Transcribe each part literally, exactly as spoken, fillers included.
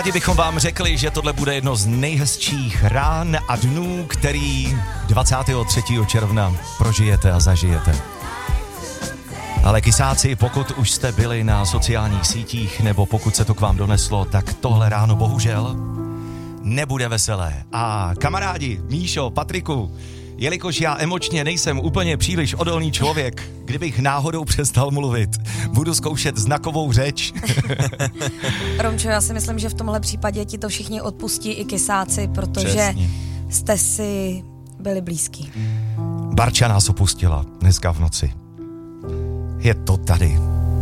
Rádi bychom vám řekli, že tohle bude jedno z nejhezčích rán a dnů, který dvacátého třetího června prožijete a zažijete. Ale kysáci, pokud už jste byli na sociálních sítích, nebo pokud se to k vám doneslo, tak tohle ráno bohužel nebude veselé. A kamarádi, Míšo, Patriku, jelikož já emočně nejsem úplně příliš odolný člověk, kdybych náhodou přestal mluvit, budu zkoušet znakovou řeč. Romčo, já si myslím, že v tomhle případě ti to všichni odpustí, i kysáci, protože Přesně. jste si byli blízký. Barča nás opustila dneska v noci. Je to tady.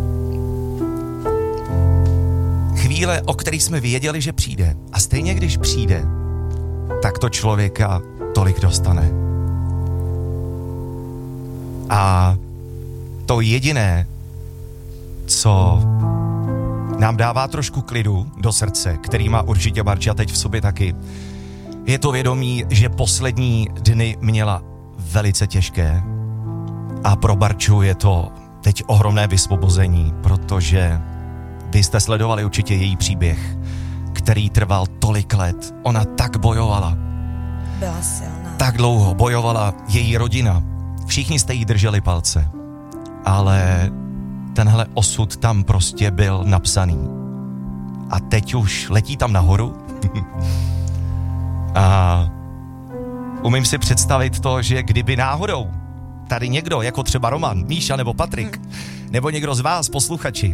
Chvíle, o který jsme věděli, že přijde. A stejně když přijde, tak to člověka tolik dostane. A to jediné, co nám dává trošku klidu do srdce, který má určitě Barča teď v sobě taky, je to vědomí, že poslední dny měla velice těžké. A pro Barču je to teď ohromné vysvobození, protože vy jste sledovali určitě její příběh, který trval tolik let. Ona tak bojovala. Byla silná. Tak dlouho bojovala její rodina. Všichni jste jí drželi palce. Ale tenhle osud tam prostě byl napsaný. A teď už letí tam nahoru. A umím si představit to, že kdyby náhodou tady někdo, jako třeba Roman, Míša nebo Patrik, nebo někdo z vás, posluchači,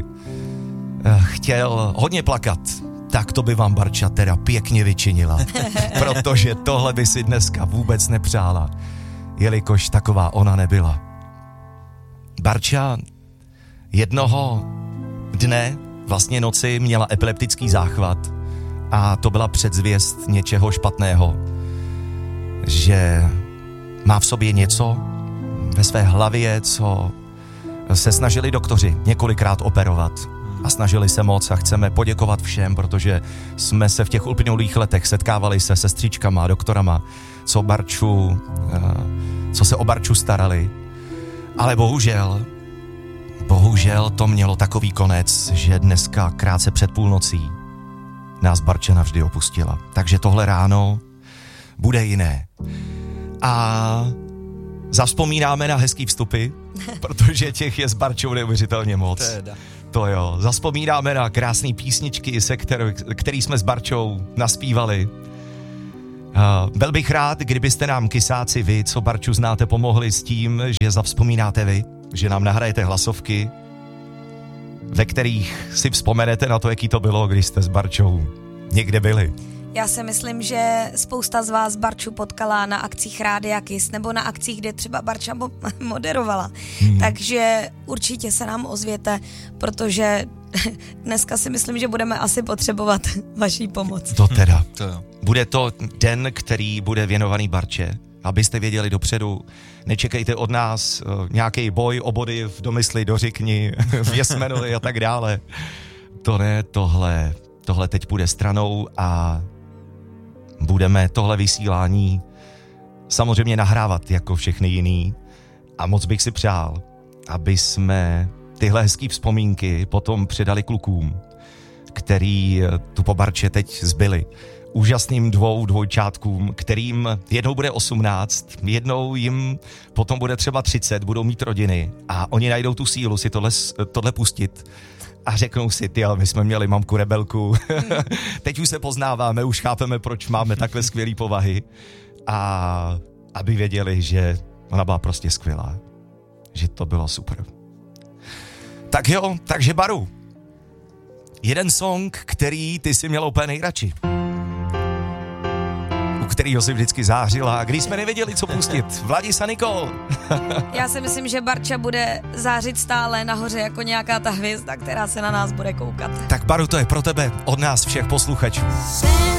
chtěl hodně plakat, tak to by vám Barča teda pěkně vyčinila. Protože tohle by si dneska vůbec nepřála, jelikož taková ona nebyla. Barča jednoho dne, vlastně noci, měla epileptický záchvat a to byla předzvěst něčeho špatného. Že má v sobě něco ve své hlavě, co se snažili doktoři několikrát operovat. A snažili se moc a chceme poděkovat všem, protože jsme se v těch uplynulých letech setkávali se sestřičkama, doktorama, co Barču, co se o Barču starali. Ale bohužel, bohužel to mělo takový konec, že dneska krátce před půlnocí nás Barča navždy opustila. Takže tohle ráno bude jiné. A zavzpomínáme na hezký vstupy, protože těch je s Barčou neuvěřitelně moc. Teda. To jo, zavzpomínáme na krásné písničky, se který, který jsme s Barčou naspívali. Uh, byl bych rád, kdybyste nám, kysáci, vy, co Barču znáte, pomohli s tím, že zavzpomínáte vy, že nám nahrajete hlasovky, ve kterých si vzpomenete na to, jaký to bylo, když jste s Barčou někde byli. Já si myslím, že spousta z vás Barču potkala na akcích Rádia Kiss nebo na akcích, kde třeba Barča mo- moderovala. Hmm. Takže určitě se nám ozvěte, protože dneska si myslím, že budeme asi potřebovat vaší pomoc. To teda. To jo. Bude to den, který bude věnovaný Barče. Abyste věděli dopředu, nečekejte od nás uh, nějaký boj o body v domysli, dořekni, v jesmenovi a tak dále. To ne, tohle, tohle teď půjde stranou a budeme tohle vysílání samozřejmě nahrávat jako všechny jiný a moc bych si přál, aby jsme tyhle hezký vzpomínky potom předali klukům, který tu po Barče teď zbyli. Úžasným dvou dvojčátkům, kterým jednou bude osmnáct, jednou jim potom bude třeba třicet, budou mít rodiny a oni najdou tu sílu si tohle, tohle pustit a řeknou si, ty, ale my jsme měli mamku rebelku, teď už se poznáváme, už chápeme, proč máme takhle skvělý povahy a aby věděli, že ona byla prostě skvělá, že to bylo super. Tak jo, takže Baru, jeden song, který ty si měl úplně nejradši, u kterýho si vždycky zářila, když jsme nevěděli, co pustit. Vladis a Nikol. Já si myslím, že Barča bude zářit stále nahoře jako nějaká ta hvězda, která se na nás bude koukat. Tak Baru, to je pro tebe od nás všech posluchačů.